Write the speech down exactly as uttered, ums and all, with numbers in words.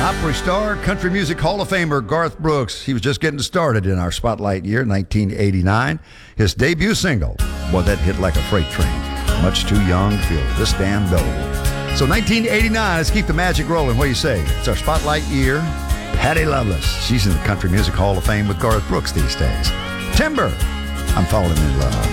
Opry star, Country Music Hall of Famer Garth Brooks. He was just getting started in our spotlight year, nineteen eighty-nine. His debut single, boy, that hit like a freight train. Much too young to feel this damn old. So nineteen eighty-nine, let's keep the magic rolling. What do you say? It's our spotlight year. Patty Loveless. She's in the Country Music Hall of Fame with Garth Brooks these days. Timber, I'm falling in love.